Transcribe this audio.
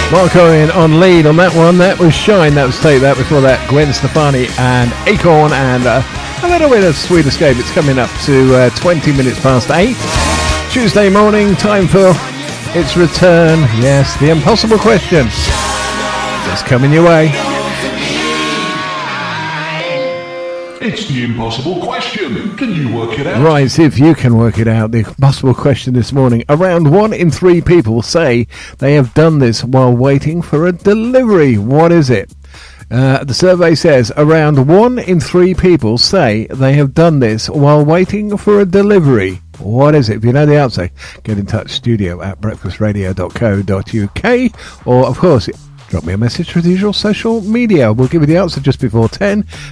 Marco in on lead on that one. That was Shine. That was Tate. That was before that Gwen Stefani and Acorn and a little bit of Sweet Escape. It's coming up to 20 minutes past 8. Tuesday morning, time for its return. Yes, the impossible question. Just coming your way. It's the impossible question. Can you work it out? Right, see if you can work it out. The impossible question this morning. Around 1 in 3 people say they have done this while waiting for a delivery. What is it? The survey says around 1 in 3 people say they have done this while waiting for a delivery. What is it? If you know the answer, get in touch, studio@breakfastradio.co.uk, or, of course, drop me a message through the usual social media. We'll give you the answer just before 10.